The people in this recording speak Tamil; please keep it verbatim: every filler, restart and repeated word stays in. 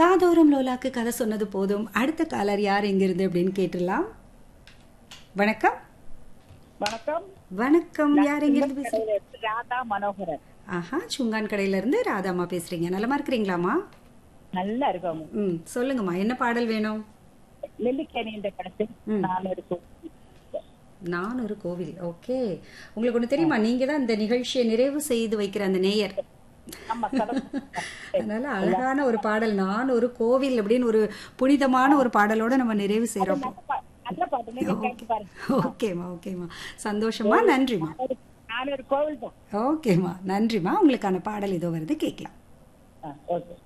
காதோரம் லோலாக்கு கதை சொன்னது போதும். அடுத்த காலர் யார் எங்கிருந்து அப்படின்னு கேட்டுடலாம். வணக்கம். வணக்கம். வணக்கம். யார் எங்கிருந்து பேசுறீங்க? ராதா மனோகரன். ஆஹா, சுங்கான் கடையில இருந்து ராதாமா பேசுறீங்க. நலமா இருக்கிறீங்களாமா? நல்லா இருக்காங்க. ம், சொல்லுங்கம்மா, என்ன பாடல் வேணும்? நெல்லிக்கனி இந்த படத்தில் நான் ஒரு நான் ஒரு கோவில். ஓகே, உங்களுக்கு ஒண்ணு தெரியுமா? நீங்க தான் இந்த நிகழ்ச்சியை நிறைவு செய்து வைக்கிற அந்த நேயர். அதனால அழகான ஒரு பாடல், நான் ஒரு கோவில் அப்படின்னு ஒரு புனிதமான ஒரு பாடலோட நம்ம நிறைவு செய்யறோம். ஓகேமா, ஓகேமா, சந்தோஷமா, நன்றிமா. நான் ஒரு கோவில் தான். ஓகேமா, நன்றிமா. உங்களுக்கான பாடல் இதோ வருது, கேட்கலாம். ஓகே.